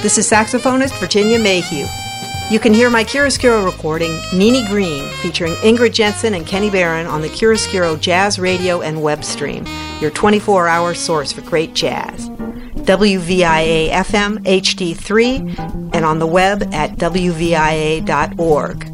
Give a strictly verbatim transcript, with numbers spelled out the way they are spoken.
This is saxophonist Virginia Mayhew. You can hear my chiaroscuro recording, Nini Green, featuring Ingrid Jensen and Kenny Barron on the Chiaroscuro Jazz Radio and Web Stream, your twenty-four hour source for great jazz. W V I A F M H D three and on the web at W V I A dot org.